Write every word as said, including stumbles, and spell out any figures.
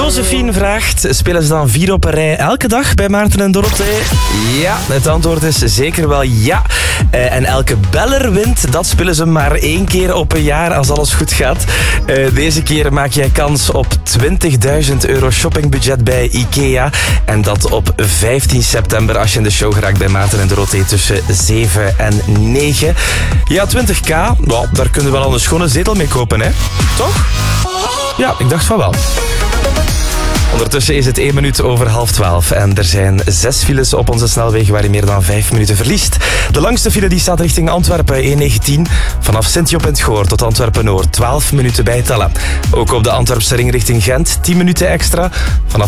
Josephine vraagt, spelen ze dan vier op een rij elke dag bij Maarten en Dorothee? Ja, het antwoord is zeker wel ja. Uh, en elke beller wint, dat spelen ze maar één keer op een jaar als alles goed gaat. Uh, deze keer maak jij kans op twintigduizend euro shoppingbudget bij IKEA. En dat op vijftien september als je in de show geraakt bij Maarten en Dorothee tussen zeven en negen. Ja, twintig k, well, daar kunnen we wel al een schone zetel mee kopen, hè? Toch? Ja, ik dacht van wel. Ondertussen is het één minuut over half twaalf en er zijn zes files op onze snelwegen waar je meer dan vijf minuten verliest. De langste file die staat richting Antwerpen, E negentien, vanaf Sint-Job in het Goor tot Antwerpen-Noord, twaalf minuten bijtellen. Ook op de Antwerpse ring richting Gent, tien minuten extra, vanaf